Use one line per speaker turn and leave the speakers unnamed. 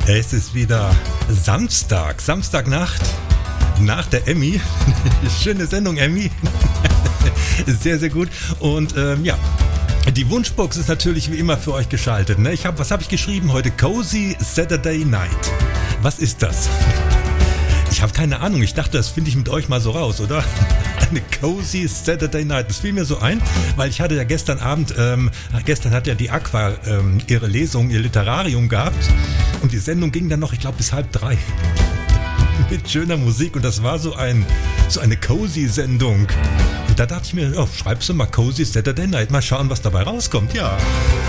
Es ist wieder Samstagnacht, nach der Emmy. Schöne Sendung, Emmy. Sehr, sehr gut. Und ja, die Wunschbox ist natürlich wie immer für euch geschaltet. Ne? Was habe ich geschrieben heute? Cozy Saturday Night. Was ist das? Ich habe keine Ahnung. Ich dachte, das finde ich mit euch mal so raus, oder? Eine Cozy Saturday Night. Das fiel mir so ein, weil ich hatte ja gestern Abend, gestern hat ja die Aqua ihre Lesung, ihr Literarium gehabt. Und die Sendung ging dann noch, ich glaube, bis 2:30. Mit schöner Musik. Und das war so eine Cozy-Sendung. Und da dachte ich mir, oh, schreibst du mal Cozy Saturday Night. Mal schauen, was dabei rauskommt. Ja.